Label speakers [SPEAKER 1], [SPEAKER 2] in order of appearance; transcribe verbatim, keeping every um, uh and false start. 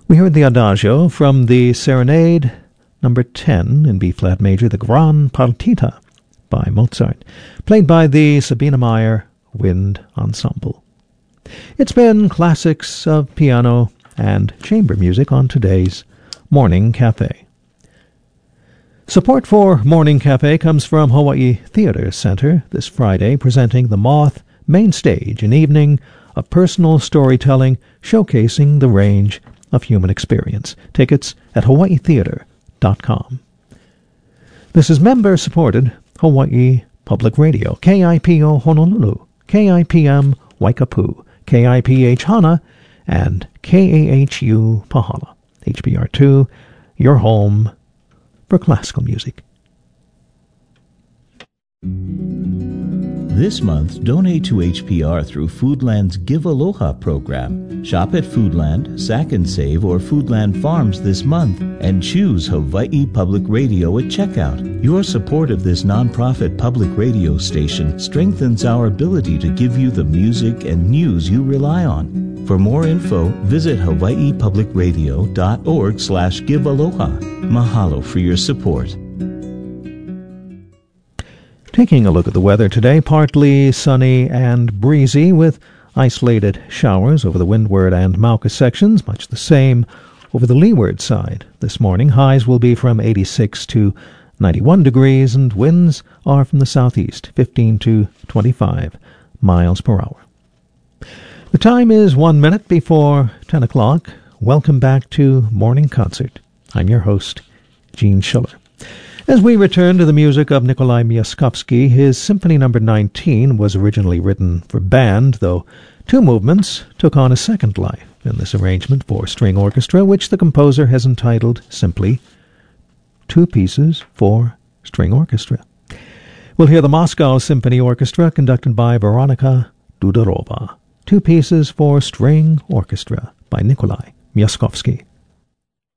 [SPEAKER 1] We heard the Adagio from the Serenade number ten in B-flat major, the Gran Partita by Mozart, played by the Sabina Meyer Wind Ensemble. It's been classics of piano and chamber music on today's Morning Cafe. Support for Morning Cafe comes from Hawaii Theater Center this Friday, presenting The Moth Main Stage, an evening of personal storytelling showcasing the range of human experience. Tickets at hawaii theater dot com. This is member-supported Hawaii Public Radio, K I P O Honolulu, K I P M Waikapu, K I P H Hana, and K A H U Pahala. H B R two, your home for classical music.
[SPEAKER 2] This month, donate to H P R through Foodland's Give Aloha program. Shop at Foodland, Sack and Save, or Foodland Farms this month and choose Hawaii Public Radio at checkout. Your support of this nonprofit public radio station strengthens our ability to give you the music and news you rely on. For more info, visit hawaii public radio dot org slash give aloha. Mahalo for your support.
[SPEAKER 1] Taking a look at the weather today, partly sunny and breezy with isolated showers over the windward and Mauka sections, much the same over the leeward side. This morning, highs will be from eighty-six to ninety-one degrees, and winds are from the southeast, fifteen to twenty-five miles per hour. The time is one minute before ten o'clock. Welcome back to Morning Concert. I'm your host, Gene Schiller. As we return to the music of Nikolai Myaskovsky, his Symphony Number nineteen was originally written for band, though two movements took on a second life in this arrangement for string orchestra, which the composer has entitled simply Two Pieces for String Orchestra. We'll hear the Moscow Symphony Orchestra conducted by Veronika Dudorova. Two Pieces for String Orchestra by Nikolai Myaskovsky.